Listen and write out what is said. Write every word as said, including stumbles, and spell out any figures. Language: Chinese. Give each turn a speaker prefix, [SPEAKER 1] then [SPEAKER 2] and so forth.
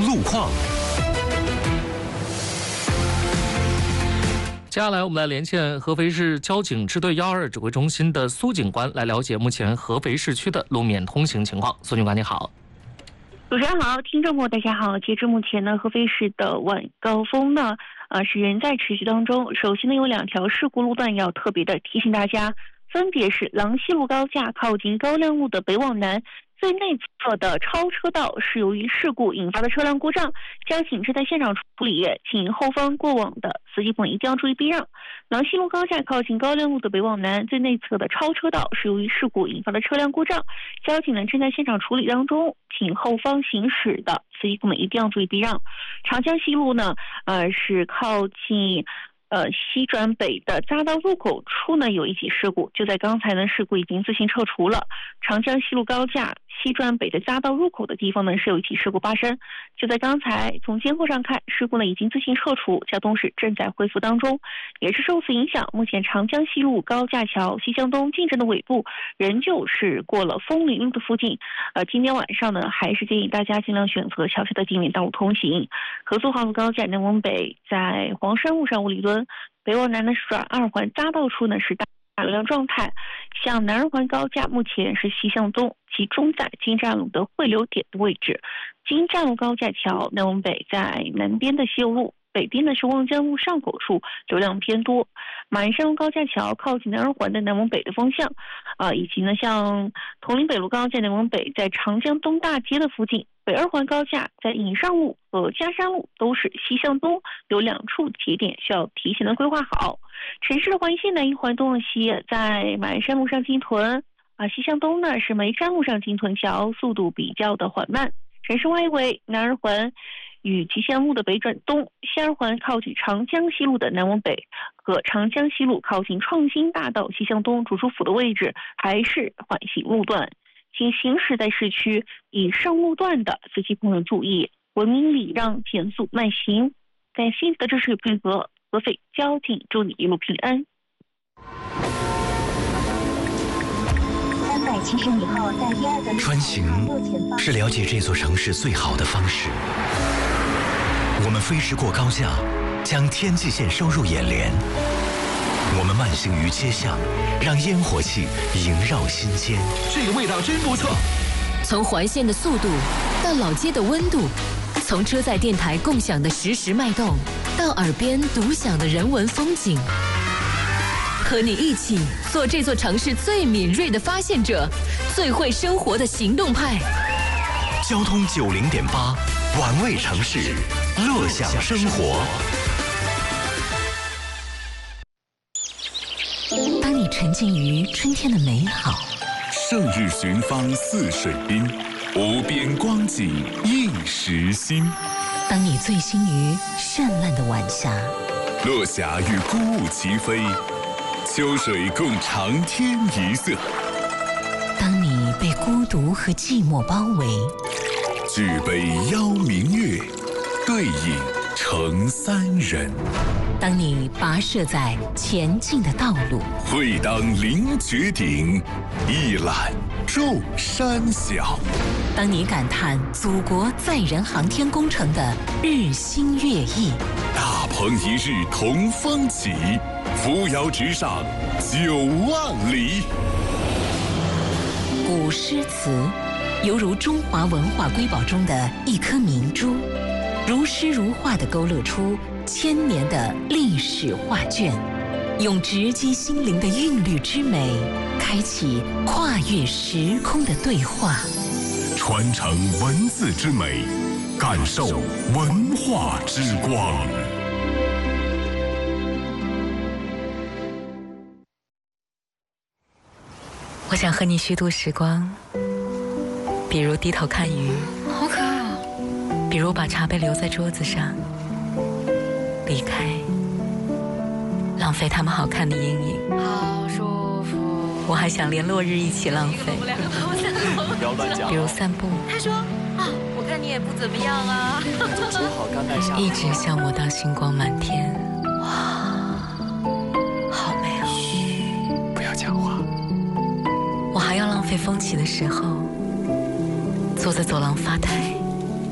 [SPEAKER 1] 路况。
[SPEAKER 2] 接下来我们来连线合肥市交警支队幺二指挥中心的苏警官，来了解目前合肥市区的路面通行情况。苏警官你好。
[SPEAKER 3] 主持人好，听众朋友大家好。截至目前呢，合肥市的晚高峰呢，呃是仍在持续当中。首先呢，有两条事故路段要特别的提醒大家，分别是郎西路高架靠近高亮路的北往南最内侧的超车道是由于事故引发的车辆故障，交警正在现场处理，请后方过往的司机朋友一定要注意避让。郎西路高架靠近高亮路的北往南最内侧的超车道是由于事故引发的车辆故障，交警呢正在现场处理当中，请后方行驶的司机朋友一定要注意避让。长江西路呢，呃是靠近。呃，西转北的匝道入口处呢有一起事故，就在刚才呢，事故已经自行撤除了。长江西路高架西转北的匝道入口的地方呢是有一起事故发生，就在刚才从监控上看，事故呢已经自行撤除，交通是正在恢复当中。也是受此影响，目前长江西路高架桥西向东进站的尾部仍旧是过了枫林路的附近。呃，今天晚上呢，还是建议大家尽量选择桥下的地面道路通行。合作化路高架南往北在黄山路上五里墩。北往南呢是转二环匝道处呢是大流量状态，向南二环高架目前是西向东，集中在金站路的汇流点的位置。金站路高架桥南往北在南边的西右路，北边呢是望江路上口处流量偏多。马鞍山路高架桥靠近南二环的南往北的方向，啊、呃，以及呢像铜陵北路高架南往北在长江东大街的附近。北二环高架在引上路和嘉山路都是西向东，有两处节点需要提前的规划好。城市的环线南一环东往西，在马鞍山路上进屯啊，西向东呢是眉山路上进屯桥，速度比较的缓慢。城市外围南二环与吉祥路的北转东，西二环靠近长江西路的南往北和长江西路靠近创新大道西向东主书府的位置还是缓行路段。请行驶在市区以上路段的司机朋友注意，文明礼让，减速慢行。感谢你的支持与配合，合肥交警祝你一路平安。
[SPEAKER 4] 三百七十米后，在第二个
[SPEAKER 1] 穿行是了解这座城市最好的方式。我们飞驰过高架，将天际线收入眼帘。我们慢行于街巷，让烟火气萦绕心间。
[SPEAKER 5] 这个味道真不错。
[SPEAKER 6] 从环线的速度到老街的温度，从车载电台共享的实时脉动，到耳边独享的人文风景，和你一起做这座城市最敏锐的发现者，最会生活的行动派。
[SPEAKER 1] 交通九零点八，玩味城市，乐享生活。
[SPEAKER 7] 当你沉浸于春天的美好，
[SPEAKER 8] 胜日寻芳泗水滨，无边光景映时心。
[SPEAKER 7] 当你醉心于绚烂的晚霞，
[SPEAKER 8] 落霞与孤鹜齐飞，秋水共长天一色。
[SPEAKER 7] 当你被孤独和寂寞包围，
[SPEAKER 8] 举杯邀明月，对影成三人。
[SPEAKER 7] 当你跋涉在前进的道路，
[SPEAKER 8] 会当凌绝顶，一览众山小。
[SPEAKER 7] 当你感叹祖国载人航天工程的日新月异，
[SPEAKER 8] 大鹏一日同风起，扶摇直上九万里。
[SPEAKER 7] 古诗词犹如中华文化瑰宝中的一颗明珠，如诗如画地勾勒出千年的历史画卷，用直击心灵的韵律之美，开启跨越时空的对话，
[SPEAKER 8] 传承文字之美，感受文化之光。
[SPEAKER 7] 我想和你虚度时光，比如低头看鱼，
[SPEAKER 9] 好可爱哦；
[SPEAKER 7] 比如把茶杯留在桌子上，离开，浪费他们好看的阴影。
[SPEAKER 9] 好舒服。
[SPEAKER 7] 我还想连落日一起浪费，
[SPEAKER 5] 不要乱讲。
[SPEAKER 7] 比如散步。
[SPEAKER 9] 他说啊，我看你也不怎么样啊。
[SPEAKER 5] 煮好干带下。
[SPEAKER 7] 一直消磨到星光满天。哇，好美哦！
[SPEAKER 5] 嘘，不要讲话。
[SPEAKER 7] 我还要浪费风起的时候，坐在走廊发呆。